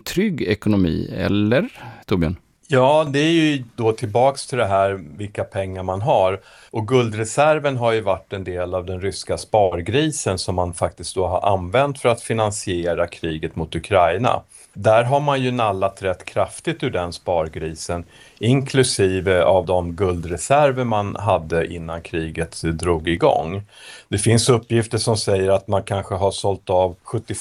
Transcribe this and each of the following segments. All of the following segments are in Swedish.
trygg ekonomi, eller Torbjörn? Ja, det är ju då tillbaks till det här vilka pengar man har. Och guldreserven har ju varit en del av den ryska spargrisen som man faktiskt då har använt för att finansiera kriget mot Ukraina. Där har man ju nallat rätt kraftigt ur den spargrisen, inklusive av de guldreserver man hade innan kriget drog igång. Det finns uppgifter som säger att man kanske har sålt av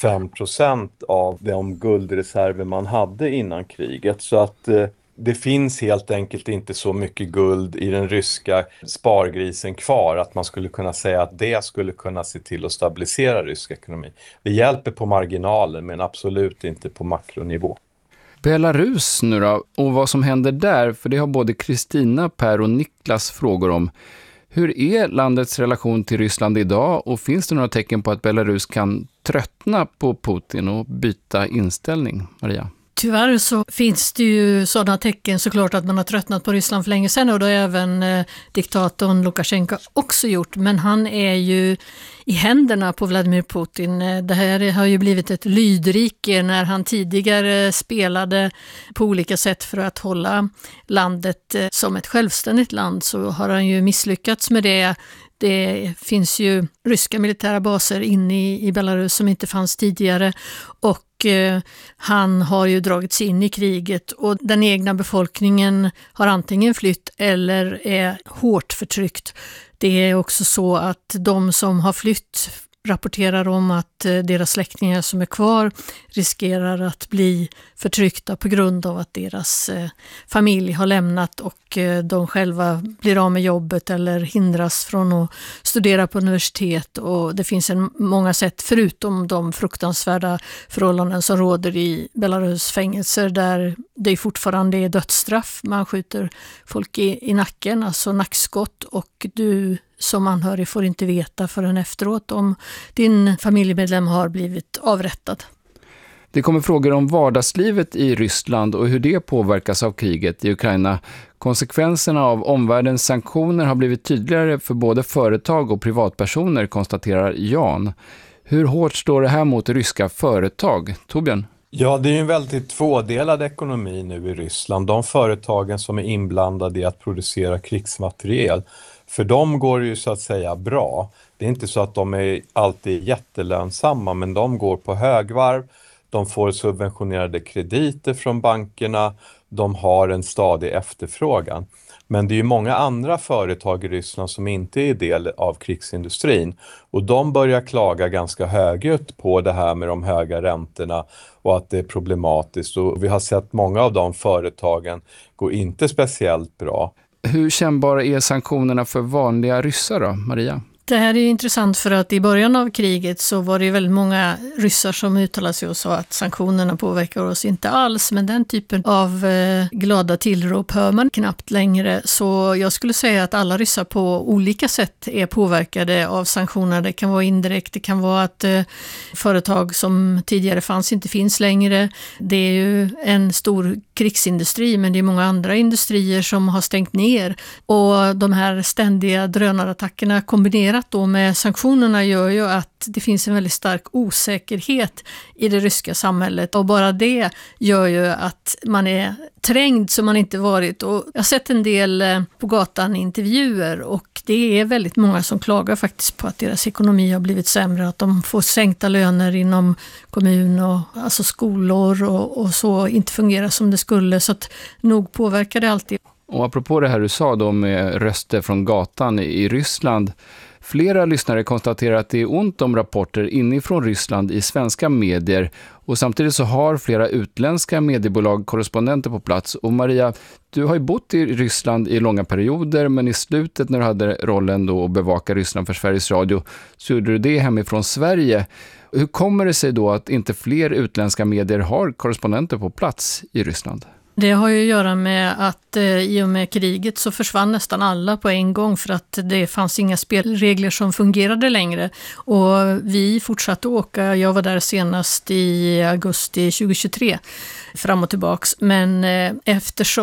75% av de guldreserver man hade innan kriget. Så att det finns helt enkelt inte så mycket guld i den ryska spargrisen kvar att man skulle kunna säga att det skulle kunna se till att stabilisera rysk ekonomi. Det hjälper på marginalen men absolut inte på makronivå. Belarus nu då, och vad som händer där, för det har både Kristina, Per och Niklas frågor om. Hur är landets relation till Ryssland idag och finns det några tecken på att Belarus kan tröttna på Putin och byta inställning, Maria? Tyvärr så finns det ju sådana tecken såklart att man har tröttnat på Ryssland för länge sedan och det har även diktatorn Lukasjenko också gjort. Men han är ju i händerna på Vladimir Putin. Det här har ju blivit ett lydrike när han tidigare spelade på olika sätt för att hålla landet som ett självständigt land, så har han ju misslyckats med det. Det finns ju ryska militära baser inne i Belarus som inte fanns tidigare och han har ju dragits in i kriget och den egna befolkningen har antingen flytt eller är hårt förtryckt. Det är också så att de som har flytt rapporterar om att deras släktingar som är kvar riskerar att bli förtryckta på grund av att deras familj har lämnat och de själva blir av med jobbet eller hindras från att studera på universitet. Och det finns många sätt förutom de fruktansvärda förhållanden som råder i Belarus fängelser där det fortfarande är dödsstraff. Man skjuter folk i nacken, alltså nackskott, och du som anhörig får inte veta förrän efteråt om din familjemedlem har blivit avrättad. Det kommer frågor om vardagslivet i Ryssland och hur det påverkas av kriget i Ukraina. Konsekvenserna av omvärldens sanktioner har blivit tydligare för både företag och privatpersoner, konstaterar Jan. Hur hårt står det här mot ryska företag? Torbjörn? Ja, det är en väldigt tvådelad ekonomi nu i Ryssland. De företagen som är inblandade i att producera krigsmateriel, för dem går det ju så att säga bra. Det är inte så att de är alltid jättelönsamma, men de går på högvarv. De får subventionerade krediter från bankerna. De har en stadig efterfrågan. Men det är ju många andra företag i Ryssland som inte är del av krigsindustrin. Och de börjar klaga ganska högljutt på det här med de höga räntorna och att det är problematiskt. Och vi har sett många av de företagen går inte speciellt bra. Hur kännbara är sanktionerna för vanliga ryssar då, Maria? Det här är intressant för att i början av kriget så var det väldigt många ryssar som uttalade sig och sa att sanktionerna påverkar oss inte alls, men den typen av glada tillrop hör man knappt längre. Så jag skulle säga att alla ryssar på olika sätt är påverkade av sanktioner. Det kan vara indirekt, det kan vara att företag som tidigare fanns inte finns längre. Det är ju en stor krigsindustri, men det är många andra industrier som har stängt ner och de här ständiga drönarattackerna kombinerat då med sanktionerna gör ju att det finns en väldigt stark osäkerhet i det ryska samhället och bara det gör ju att man är trängd som man inte varit. Och jag har sett en del på gatan intervjuer och det är väldigt många som klagar faktiskt på att deras ekonomi har blivit sämre, att de får sänkta löner inom kommun och alltså skolor och så inte fungerar som det skulle, så att nog påverkar det alltid. Och apropå det här du sa då med röster från gatan i Ryssland, flera lyssnare konstaterar att det är ont om rapporter inifrån Ryssland i svenska medier och samtidigt så har flera utländska mediebolag korrespondenter på plats. Och Maria, du har ju bott i Ryssland i långa perioder, men i slutet när du hade rollen då att bevaka Ryssland för Sveriges Radio så gjorde du det hemifrån Sverige. Hur kommer det sig då att inte fler utländska medier har korrespondenter på plats i Ryssland? Det har ju att göra med att i och med kriget så försvann nästan alla på en gång för att det fanns inga spelregler som fungerade längre. Och vi fortsatte åka, jag var där senast i augusti 2023, fram och tillbaks. Men eftersom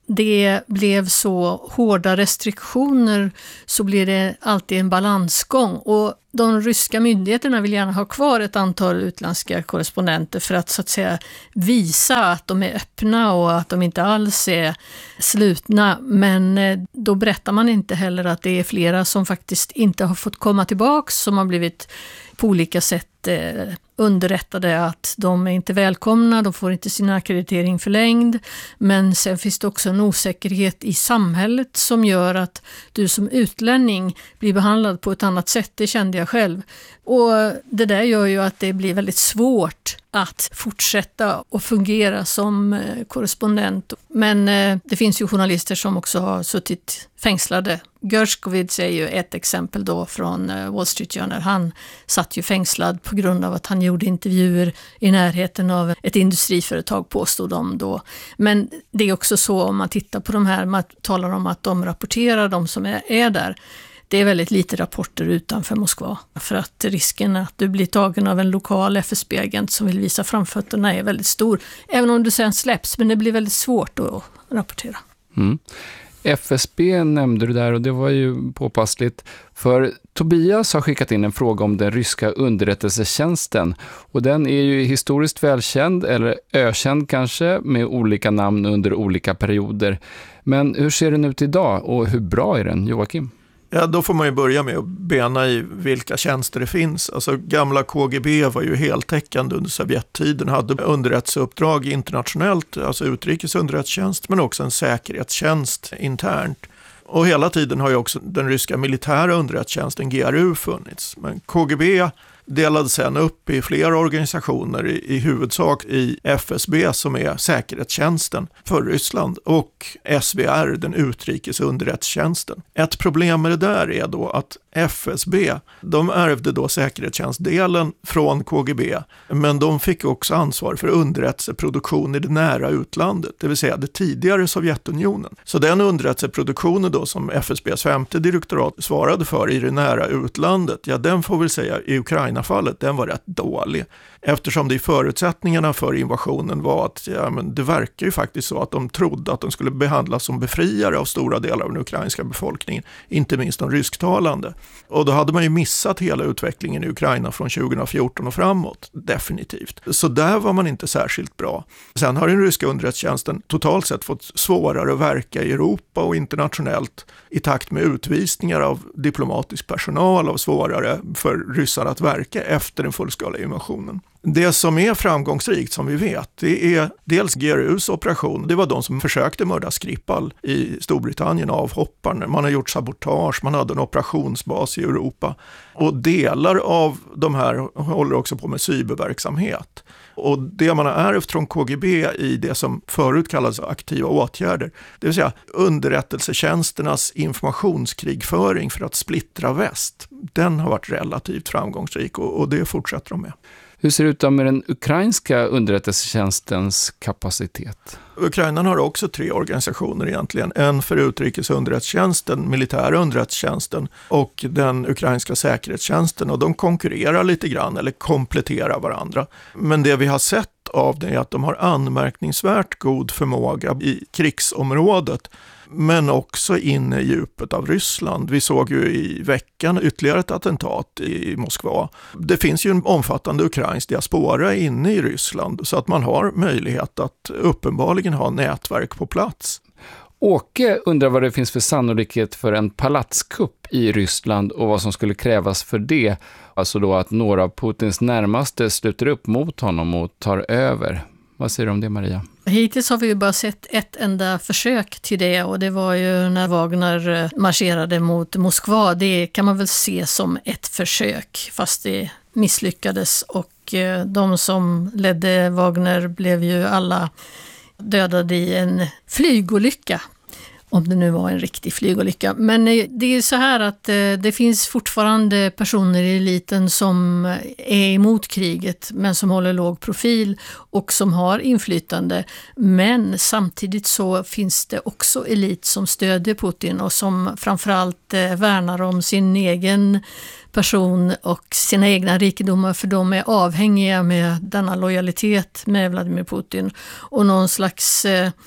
det blev så hårda restriktioner så blir det alltid en balansgång. Och de ryska myndigheterna vill gärna ha kvar ett antal utländska korrespondenter för att så att säga visa att de är öppna och att de inte alls är slutna. Men då berättar man inte heller att det är flera som faktiskt inte har fått komma tillbaka, som har blivit på olika sätt underrättade att de är inte välkomna, de får inte sin akkreditering förlängd. Men sen finns det också en osäkerhet i samhället som gör att du som utlänning blir behandlad på ett annat sätt. Det kände jag själv. Och det där gör ju att det blir väldigt svårt att fortsätta och fungera som korrespondent. Men det finns ju journalister som också har suttit fängslade. Gershkovits är ju ett exempel då från Wall Street Journal. Han satt ju fängslad på grund av att han gjorde intervjuer i närheten av ett industriföretag, påstod de då. Men det är också så om man tittar på de här, man talar om att de rapporterar, de som är där. Det är väldigt lite rapporter utanför Moskva för att risken att du blir tagen av en lokal FSB-agent som vill visa framfötterna är väldigt stor. Även om du sen släpps, men det blir väldigt svårt att rapportera. Mm. FSB nämnde du där och det var ju påpassligt. För Tobias har skickat in en fråga om den ryska underrättelsetjänsten. Och den är ju historiskt välkänd, eller ökänd kanske, med olika namn under olika perioder. Men hur ser den ut idag och hur bra är den, Joakim? Ja, då får man ju börja med att bena i vilka tjänster det finns. Alltså gamla KGB var ju heltäckande under Sovjettiden, hade underrättelseuppdrag internationellt, alltså utrikesunderrättelsetjänst, men också en säkerhetstjänst internt. Och hela tiden har ju också den ryska militära underrättelsetjänsten GRU funnits. Men KGB delades sedan upp i flera organisationer, i huvudsak i FSB som är säkerhetstjänsten för Ryssland och SVR, den utrikesunderrättelsetjänsten. Ett problem med det där är då att FSB, de ärvde då säkerhetstjänstdelen från KGB, men de fick också ansvar för underrättelseproduktion i det nära utlandet, det vill säga det tidigare Sovjetunionen. Så den underrättelseproduktionen då som FSBs 5:e direktorat svarade för i det nära utlandet, ja, den får väl säga i Ukraina-fallet, den var rätt dålig. Eftersom det i förutsättningarna för invasionen var att det verkar ju faktiskt så att de trodde att de skulle behandlas som befriare av stora delar av den ukrainska befolkningen, inte minst de rysktalande. Och då hade man ju missat hela utvecklingen i Ukraina från 2014 och framåt, definitivt. Så där var man inte särskilt bra. Sen har den ryska underrättelsetjänsten totalt sett fått svårare att verka i Europa och internationellt i takt med utvisningar av diplomatisk personal, och svårare för ryssar att verka efter den fullskaliga invasionen. Det som är framgångsrikt som vi vet, det är dels GRUs operation. Det var de som försökte mörda Skripal i Storbritannien, avhopparna. Man har gjort sabotage, man hade en operationsbas i Europa. Och delar av de här håller också på med cyberverksamhet. Och det man har ärvt från KGB i det som förut kallades aktiva åtgärder, det vill säga underrättelsetjänsternas informationskrigföring för att splittra väst, den har varit relativt framgångsrik och det fortsätter de med. Hur ser det ut med den ukrainska underrättelsetjänstens kapacitet? Ukraina har också 3 organisationer egentligen. En för utrikesunderrättelsetjänsten, militära underrättelsetjänsten och den ukrainska säkerhetstjänsten. Och de konkurrerar lite grann eller kompletterar varandra. Men det vi har sett av det är att de har anmärkningsvärt god förmåga i krigsområdet, men också inne i djupet av Ryssland. Vi såg ju i veckan ytterligare ett attentat i Moskva. Det finns ju en omfattande ukrainsk diaspora inne i Ryssland, så att man har möjlighet att uppenbarligen ha nätverk på plats. Åke undrar vad det finns för sannolikhet för en palatskupp i Ryssland och vad som skulle krävas för det. Alltså då att några av Putins närmaste sluter upp mot honom och tar över. Vad säger du om det, Maria? Hittills har vi ju bara sett ett enda försök till det, och det var ju när Wagner marscherade mot Moskva. Det kan man väl se som ett försök, fast det misslyckades, och de som ledde Wagner blev ju alla dödade i en flygolycka. Om det nu var en riktig flygolycka. Men det är så här att det finns fortfarande personer i eliten som är emot kriget, men som håller låg profil och som har inflytande. Men samtidigt så finns det också elit som stödjer Putin och som framförallt värnar om sin egen person och sina egna rikedomar, för de är avhängiga med denna lojalitet med Vladimir Putin. Och någon slags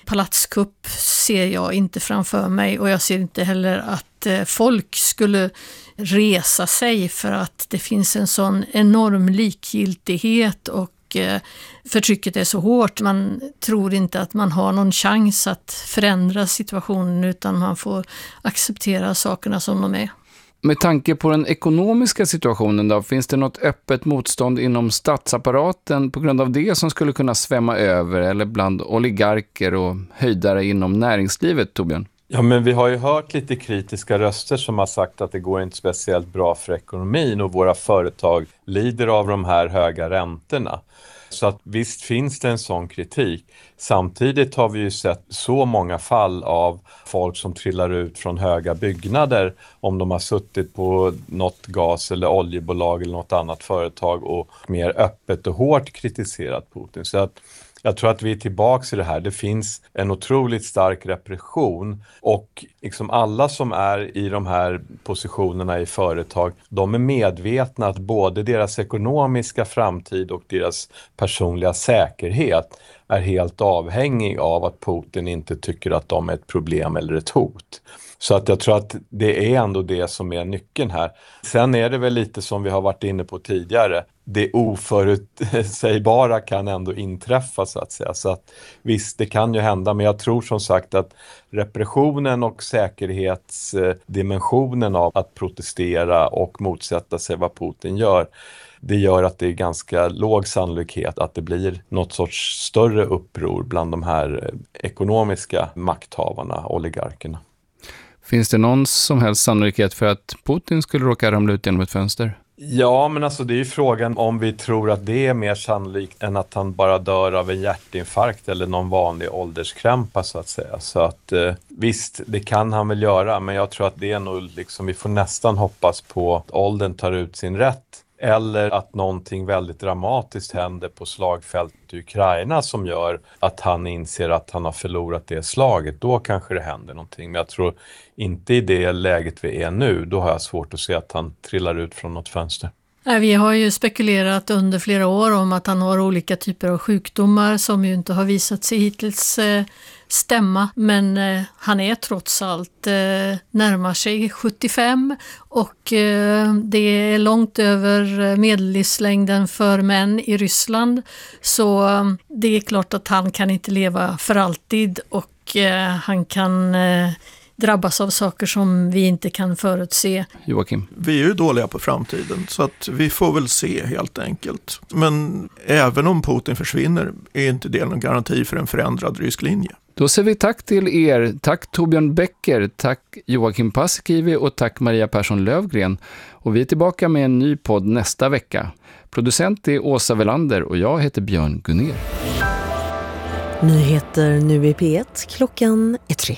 palatskupp ser jag inte framför mig, och jag ser inte heller att folk skulle resa sig för att det finns en sån enorm likgiltighet och förtrycket är så hårt. Man tror inte att man har någon chans att förändra situationen, utan man får acceptera sakerna som de är. Med tanke på den ekonomiska situationen då, finns det något öppet motstånd inom statsapparaten på grund av det som skulle kunna svämma över, eller bland oligarker och höjdare inom näringslivet, Torbjörn? Ja, men vi har ju hört lite kritiska röster som har sagt att det går inte speciellt bra för ekonomin och våra företag lider av de här höga räntorna. Så att visst finns det en sån kritik. Samtidigt har vi ju sett så många fall av folk som trillar ut från höga byggnader om de har suttit på något gas- eller oljebolag eller något annat företag och mer öppet och hårt kritiserat Putin. Så att jag tror att vi är tillbaka i det här. Det finns en otroligt stark repression och liksom alla som är i de här positionerna i företag, de är medvetna att både deras ekonomiska framtid och deras personliga säkerhet är helt avhängig av att Putin inte tycker att de är ett problem eller ett hot. Så att jag tror att det är ändå det som är nyckeln här. Sen är det väl lite som vi har varit inne på tidigare. Det oförutsägbara kan ändå inträffa så att säga. Så att visst, det kan ju hända, men jag tror som sagt att repressionen och säkerhetsdimensionen av att protestera och motsätta sig vad Putin gör, det gör att det är ganska låg sannolikhet att det blir något sorts större uppror bland de här ekonomiska makthavarna, oligarkerna. Finns det någon som helst sannolikhet för att Putin skulle råka ramla ut genom ett fönster? Ja, men alltså det är ju frågan om vi tror att det är mer sannolikt än att han bara dör av en hjärtinfarkt eller någon vanlig ålderskrämpa så att säga. Så att visst, det kan han väl göra, men jag tror att det är nog liksom, vi får nästan hoppas på att åldern tar ut sin rätt. Eller att någonting väldigt dramatiskt händer på slagfältet i Ukraina som gör att han inser att han har förlorat det slaget. Då kanske det händer någonting. Men jag tror inte i det läget vi är nu. Då har jag svårt att se att han trillar ut från något fönster. Vi har ju spekulerat under flera år om att han har olika typer av sjukdomar som ju inte har visat sig hittills stämma. Men han är trots allt närmar sig 75 och det är långt över medellivslängden för män i Ryssland. Så det är klart att han kan inte leva för alltid och han kan drabbas av saker som vi inte kan förutse. Joakim? Vi är ju dåliga på framtiden så att vi får väl se helt enkelt. Men även om Putin försvinner är inte det någon garanti för en förändrad rysk linje. Då säger vi tack till er. Tack Torbjörn Becker, tack Joakim Paasikivi och tack Maria Persson Lövgren. Och vi är tillbaka med en ny podd nästa vecka. Producent är Åsa Velander och jag heter Björn Gunnér. Nyheter nu i P1, klockan är 3.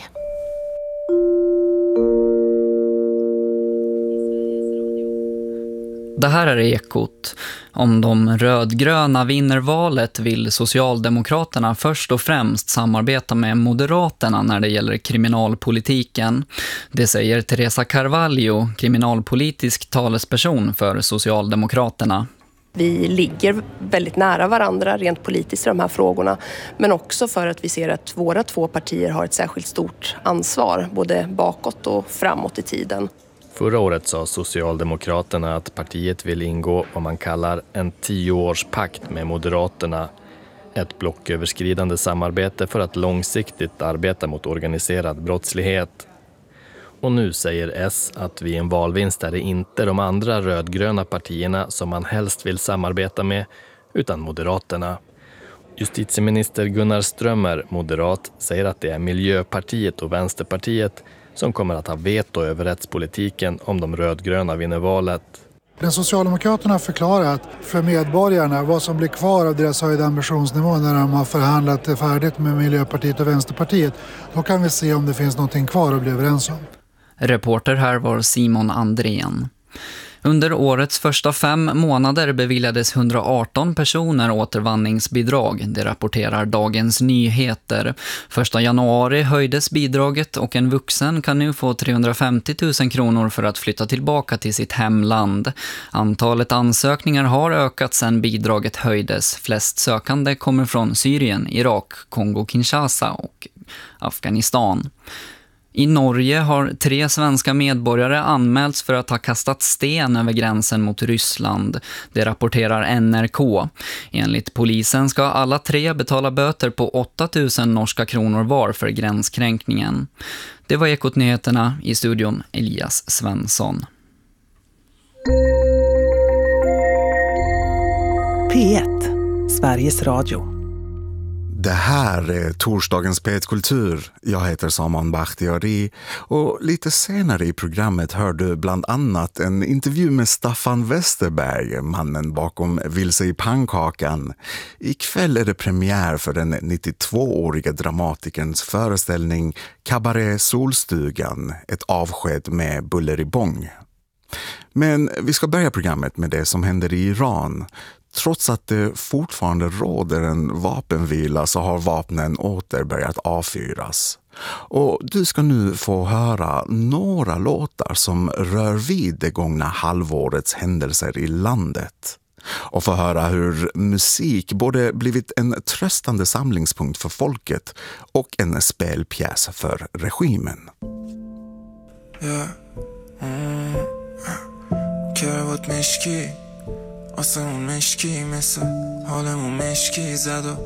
Det här är Ekot. Om de rödgröna vinner valet vill Socialdemokraterna först och främst samarbeta med Moderaterna när det gäller kriminalpolitiken. Det säger Teresa Carvalho, kriminalpolitisk talesperson för Socialdemokraterna. Vi ligger väldigt nära varandra rent politiskt i de här frågorna, men också för att vi ser att våra två partier har ett särskilt stort ansvar, både bakåt och framåt i tiden. Förra året sa Socialdemokraterna att partiet vill ingå vad man kallar en 10-årspakt med Moderaterna. Ett blocköverskridande samarbete för att långsiktigt arbeta mot organiserad brottslighet. Och nu säger S att vid en valvinst är det inte de andra rödgröna partierna som man helst vill samarbeta med, utan Moderaterna. Justitieminister Gunnar Strömmer, moderat, säger att det är Miljöpartiet och Vänsterpartiet som kommer att ha veto över rättspolitiken om de rödgröna vinner valet. Den Socialdemokraterna har förklarat för medborgarna vad som blir kvar av deras höjda ambitionsnivå när de har förhandlat färdigt med Miljöpartiet och Vänsterpartiet. Då kan vi se om det finns någonting kvar att bli överens om. Reporter här var Simon Andrén. Under årets första 5 månader beviljades 118 personer återvandringsbidrag, det rapporterar Dagens Nyheter. 1 januari höjdes bidraget och en vuxen kan nu få 350 000 kronor för att flytta tillbaka till sitt hemland. Antalet ansökningar har ökat sedan bidraget höjdes. Flest sökande kommer från Syrien, Irak, Kongo-Kinshasa och Afghanistan. I Norge har 3 svenska medborgare anmälts för att ha kastat sten över gränsen mot Ryssland. Det rapporterar NRK. Enligt polisen ska alla 3 betala böter på 8 000 norska kronor var för gränskränkningen. Det var Ekot-nyheterna, i studion Elias Svensson. P1, Sveriges Radio. Det här är torsdagens P1-kultur. Jag heter Saman Bakhtiari och lite senare i programmet hör du bland annat en intervju med Staffan Westerberg, mannen bakom Vilse i pannkakan. Ikväll är det premiär för den 92-åriga dramatikerns föreställning Cabaret Solstugan, ett avsked med buller i bång. Men vi ska börja programmet med det som händer i Iran. Trots att det fortfarande råder en vapenvila så har vapnen åter börjat avfyras. Och du ska nu få höra några låtar som rör vid det gångna halvårets händelser i landet. Och få höra hur musik både blivit en tröstande samlingspunkt för folket och en spelpjäs för regimen. آسمون مشکی مثل حالمون مشکی زد و